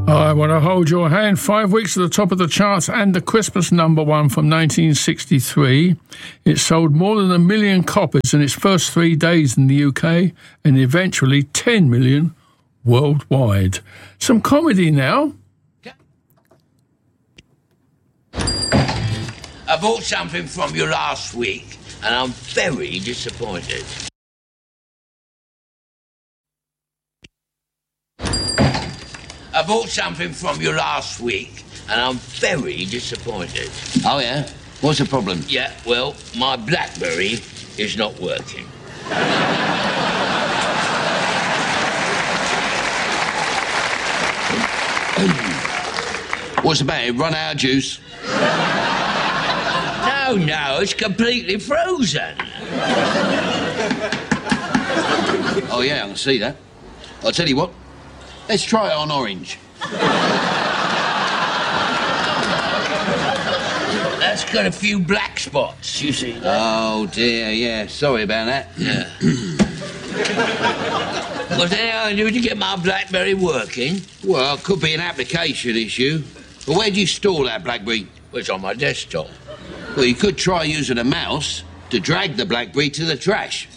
I Want to Hold Your Hand, 5 weeks at the top of the charts and the Christmas number one from 1963. It sold more than 1 million copies in its first 3 days in the UK and eventually 10 million worldwide. Some comedy now. I bought something from you last week and I'm very disappointed. I bought something from you last week and I'm very disappointed. Oh, yeah? What's the problem? Yeah, well, my BlackBerry is not working. What's the matter? Run out of juice? No, it's completely frozen. Oh, yeah, I can see that. I'll tell you what. Let's try it on orange. That's got a few black spots, you see. Oh, dear, yeah. Sorry about that. Yeah. Was there anything I can do to get my BlackBerry working? Well, it could be an application issue. But where do you store that BlackBerry? Well, it's on my desktop. Well, you could try using a mouse to drag the BlackBerry to the trash.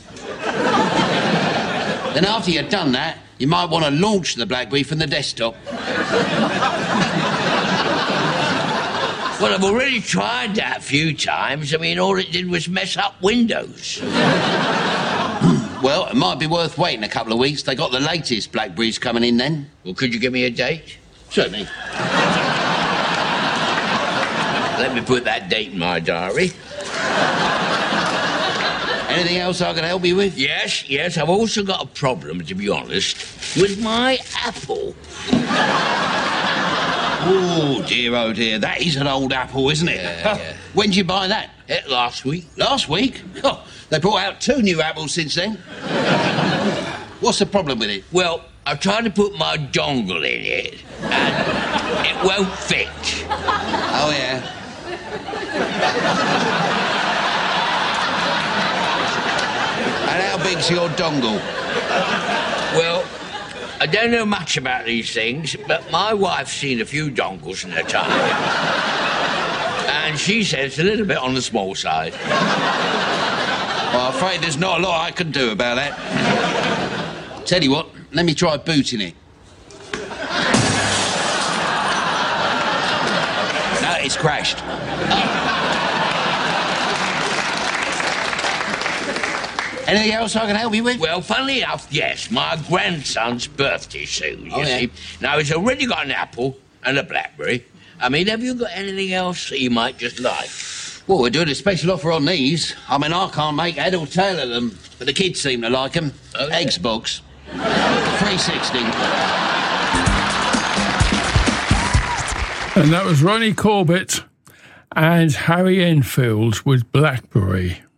Then after you've done that, you might want to launch the BlackBerry from the desktop. Well, I've already tried that a few times. I mean, all it did was mess up Windows. Well, it might be worth waiting a couple of weeks. They got the latest BlackBerries coming in then. Well, could you give me a date? Certainly. Let me put that date in my diary. Anything else I can help you with? Yes. I've also got a problem, to be honest, with my Apple. Oh, dear. That is an old Apple, isn't it? Yeah. When did you buy that? Last week. Last week? Oh, they brought out 2 new Apples since then. What's the problem with it? Well, I've tried to put my dongle in it, and it won't fit. Oh, yeah. And how big's your dongle? Well, I don't know much about these things, but my wife's seen a few dongles in her time. And she says it's a little bit on the small side. Well, I'm afraid there's not a lot I can do about that. Tell you what, let me try booting it. No, it's crashed. Anything else I can help you with? Well, funnily enough, yes, my grandson's birthday soon, you see. Now, he's already got an Apple and a BlackBerry. I mean, have you got anything else that you might just like? Well, we're doing a special offer on these. I mean, I can't make head or tail of them, but the kids seem to like them. Oh, yeah. Xbox. 360. And that was Ronnie Corbett and Harry Enfield with BlackBerry.